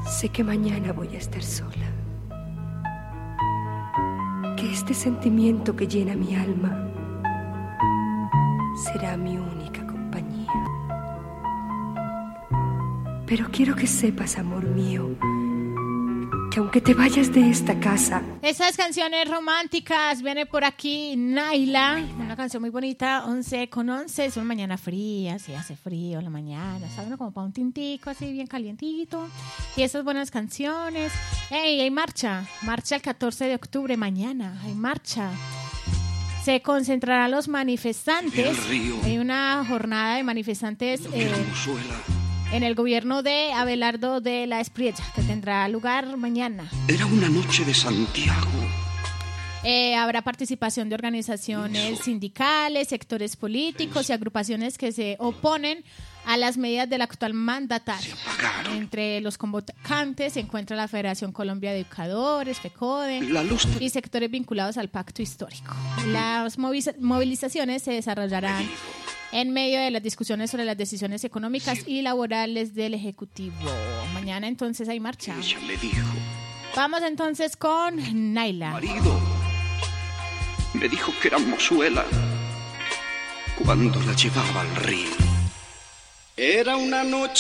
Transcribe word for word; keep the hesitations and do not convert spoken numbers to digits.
Sé que mañana voy a estar sola. Que este sentimiento que llena mi alma será mi única compañía. Pero quiero que sepas, amor mío, que aunque te vayas de esta casa... Esas canciones románticas, viene por aquí Naila, una canción muy bonita, once con once, es una mañana fría, si hace frío en la mañana, ¿sabes? Como para un tintico así bien calientito, y esas buenas canciones. ¡Ey, hay marcha! Marcha el catorce de octubre, mañana, hay marcha. Se concentrarán los manifestantes, hay una jornada de manifestantes... Eh, en el gobierno de Abelardo de la Espriella, que tendrá lugar mañana. Era una noche de Santiago. Eh, habrá participación de organizaciones Eso. sindicales, sectores políticos Eso. y agrupaciones que se oponen a las medidas del actual mandatario. Entre los convocantes se encuentra la Federación Colombia de Educadores, FECODE, de... y sectores vinculados al pacto histórico. Las movilizaciones se desarrollarán en medio de las discusiones sobre las decisiones económicas y laborales del Ejecutivo. Mañana entonces hay marcha. Ella me dijo. Vamos entonces con Naila. Marido me dijo que era mozuela cuando la llevaba al río. Era una noche